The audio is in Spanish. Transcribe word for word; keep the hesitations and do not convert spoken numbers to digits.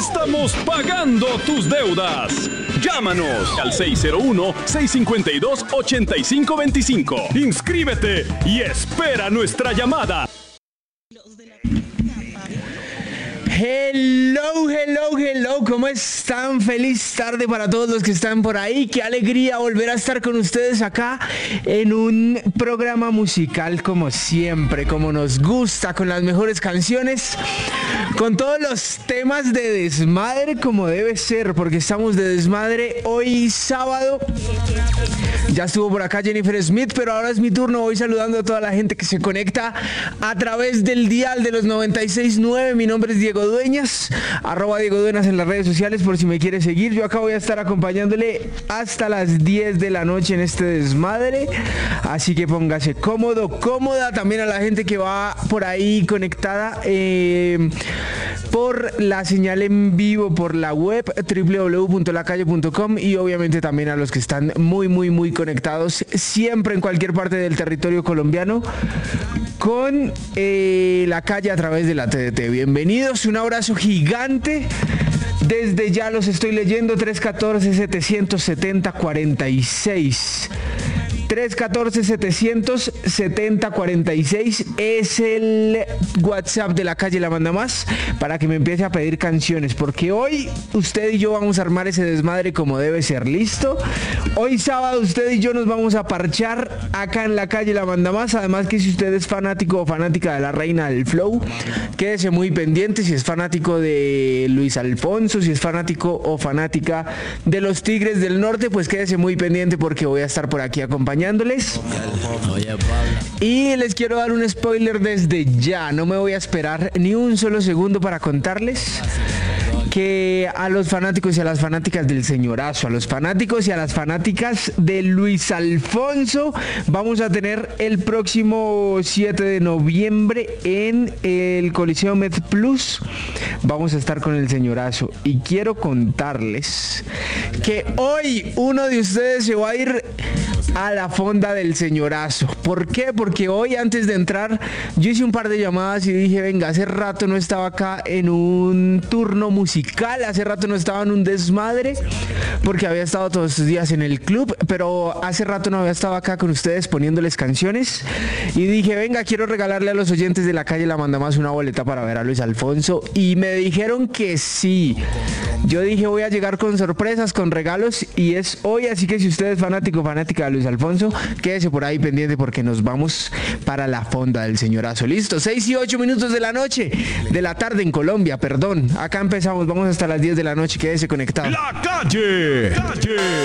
Estamos pagando tus deudas. Llámanos al seis cero uno, seis cinco dos, ocho cinco dos cinco. Inscríbete y espera nuestra llamada. Hello, hello, hello, ¿cómo están? Feliz tarde para todos los que están por ahí. Qué alegría volver a estar con ustedes acá en un programa musical como siempre, como nos gusta, con las mejores canciones, con todos los temas de desmadre como debe ser, porque estamos de desmadre hoy sábado. Ya estuvo por acá Jennifer Smith, pero ahora es mi turno. Voy saludando a toda la gente que se conecta a través del dial de los noventa y seis punto nueve. Mi nombre es Diego Dueñas, arroba Diego Dueñas en las redes sociales por si me quiere seguir. Yo acá voy a estar acompañándole hasta las diez de la noche en este desmadre. Así que póngase cómodo, cómoda. También a la gente que va por ahí conectada eh, por la señal en vivo, por la web doble u doble u doble u punto la calle punto com, y obviamente también a los que están muy, muy, muy conectados siempre en cualquier parte del territorio colombiano con eh, La Calle a través de la T D T. Bienvenidos, un abrazo gigante. Desde ya los estoy leyendo. Tres uno cuatro, siete siete cero, cuatro seis. tres uno cuatro, siete siete cero, cuatro seis es el WhatsApp de La Calle La Manda Más para que me empiece a pedir canciones, porque hoy usted y yo vamos a armar ese desmadre como debe ser. ¿Listo? Hoy sábado usted y yo nos vamos a parchar acá en La Calle La Manda Más. Además que si usted es fanático o fanática de la reina del flow, quédese muy pendiente. Si es fanático de Luis Alfonso, si es fanático o fanática de los Tigres del Norte, pues quédese muy pendiente porque voy a estar por aquí acompañándoles. Y les quiero dar un spoiler desde ya. No me voy a esperar ni un solo segundo para contarles que a los fanáticos y a las fanáticas del señorazo, a los fanáticos y a las fanáticas de Luis Alfonso, vamos a tener el próximo siete de noviembre en el Coliseo MedPlus. Vamos a estar con el señorazo y quiero contarles que hoy uno de ustedes se va a ir a la fonda del señorazo. ¿Por qué? Porque hoy, antes de entrar, yo hice un par de llamadas y dije, venga, hace rato no estaba acá en un turno musical, hace rato no estaba en un desmadre, porque había estado todos estos días en el club, pero hace rato no había estado acá con ustedes poniéndoles canciones, y dije, venga, quiero regalarle a los oyentes de La Calle La Manda Más una boleta para ver a Luis Alfonso, y me dijeron que sí. Yo dije, voy a llegar con sorpresas, con regalos, y es hoy, así que si usted es fanático o fanática de Luis Alfonso, quédese por ahí pendiente porque nos vamos para la fonda del señorazo. Listo, seis y ocho minutos de la noche, de la tarde en Colombia, perdón. Acá empezamos, vamos hasta las diez de la noche, quédese conectado. La Calle. Calle.